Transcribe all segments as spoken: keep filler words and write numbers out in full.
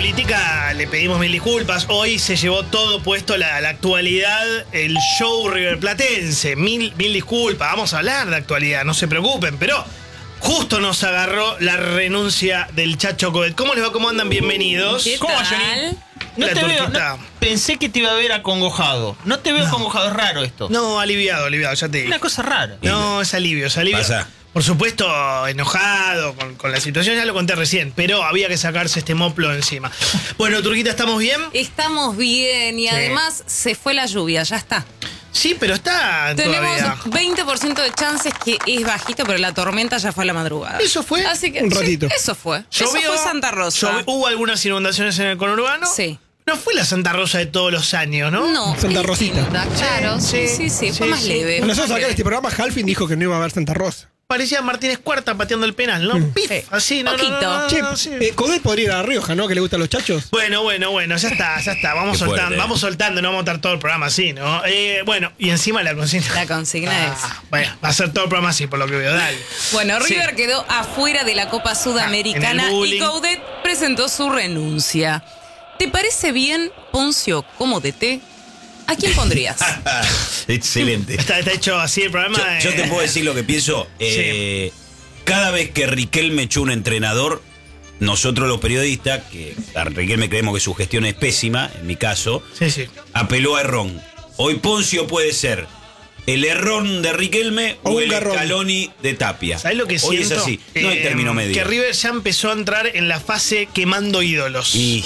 política le pedimos mil disculpas. Hoy se llevó todo puesto a la, la actualidad, el show riverplatense. Mil, mil disculpas, vamos a hablar de actualidad, no se preocupen, pero justo nos agarró la renuncia del Chacho Coudet. ¿Cómo les va? ¿Cómo andan? Bienvenidos. ¿Qué ¿Cómo, tal? Johnny? No La te veo, turquita. no- pensé que te iba a ver acongojado. No te veo No. acongojado, es raro esto. No, aliviado, aliviado, ya te digo. Una cosa rara. No, es alivio, es alivio. Pasa. Por supuesto, enojado con, con la situación, ya lo conté recién, pero había que sacarse este moplo encima. Bueno, Turquita, ¿estamos bien? Estamos bien y Sí. además se fue la lluvia, ya está. Sí, pero está Tenemos todavía. veinte por ciento de chances, que es bajito, pero la tormenta ya fue a la madrugada. ¿Eso fue? Así que Un sí, ratito. eso fue. Llovió, Eso fue Santa Rosa. llovió- hubo algunas inundaciones en el conurbano. Sí. No fue la Santa Rosa de todos los años, ¿no? No, Santa es Rosita. distinta, claro. Sí, sí, sí, fue sí, más sí. leve. Bueno, nosotros más acá en leve. este programa, Halfin dijo que no iba a haber Santa Rosa. Parecía Martínez Cuarta pateando el penal, ¿no? Pif, Sí. así, no, no, Poquito. no, no, Che, no, sí. eh, Coudet podría ir a La Rioja, ¿no? Que le gustan los chachos. Bueno, bueno, bueno, ya está, ya está. Vamos Qué soltando, fuerte. vamos soltando, no vamos a estar todo el programa así, ¿no? Eh, bueno, y encima la consigna. La consigna Ah, bueno, va a ser todo el programa así, por lo que veo, dale. es. Bueno, Sí. River quedó afuera de la Copa Sudamericana en el y bullying. Coudet presentó su renuncia. ¿Te parece bien Poncio como D T? ¿A quién pondrías? Excelente. Está, está hecho así el programa. Yo, yo eh, te puedo decir lo que pienso. Eh, Cada vez que Riquelme echó un entrenador, nosotros los periodistas, que a Riquelme creemos que su gestión es pésima, en mi caso, Sí, sí. apeló a Errón. Hoy Poncio puede ser el Errón de Riquelme O o, un el Garrón. Scaloni de Tapia. ¿Sabés lo que Hoy siento? es así, no hay Eh, término medio. Que River ya empezó a entrar en la fase quemando ídolos. Y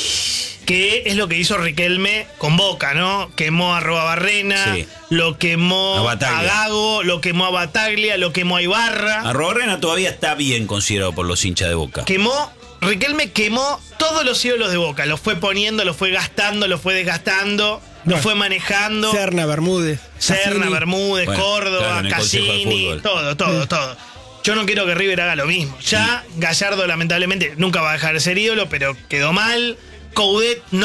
Que es lo que hizo Riquelme con Boca, ¿no? Quemó a Robabarrena, Sí. lo quemó A a, Bataglia. Gago, lo quemó a Bataglia, lo quemó a Ibarra. a Robarrena todavía está bien considerado por los hinchas de Boca. Quemó, Riquelme quemó todos los ídolos de Boca. Los fue poniendo, los fue gastando, los fue desgastando, los No. fue manejando. Serna, Bermúdez. Serna, Cassini. Bermúdez, Bueno, Córdoba, claro, en el Consejo de Cassini, Fútbol. todo, todo, todo. Yo no quiero que River haga lo mismo. Ya Gallardo, lamentablemente, nunca va a dejar de ser ídolo, pero quedó mal. Coudet no